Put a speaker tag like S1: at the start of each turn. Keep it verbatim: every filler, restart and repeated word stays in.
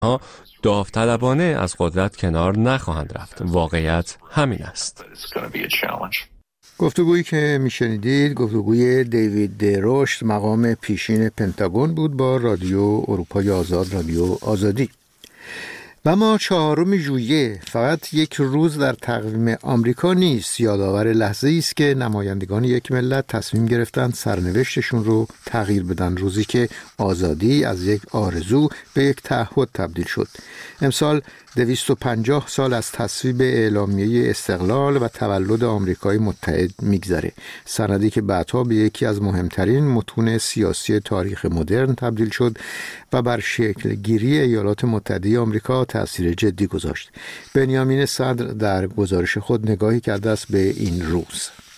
S1: ها داوطلبانه از قدرت کنار نخواهند رفت. واقعیت همین است.
S2: گفتگویی که میشنیدید گفتگوی دیوید دروشت، مقام پیشین پنتاگون بود، با رادیو اروپای آزاد، رادیو آزادی. و ما چهارم ژوئیه فقط یک روز در تقویم آمریکا نیست، یادآور لحظه‌ای است که نمایندگان یک ملت تصمیم گرفتند سرنوشتشون رو تغییر بدن، روزی که آزادی از یک آرزو به یک تعهد تبدیل شد. امسال دویست و پنجاه سال از تصویب اعلامیه استقلال و تولد آمریکای متحد میگذره، سندی که بعدها به یکی از مهمترین متون سیاسی تاریخ مدرن تبدیل شد و بر شکل گیری ایالات متحده آمریکا تأثیر جدی گذاشت. بنیامین صدر در گزارش خود نگاهی کرده است به این روز.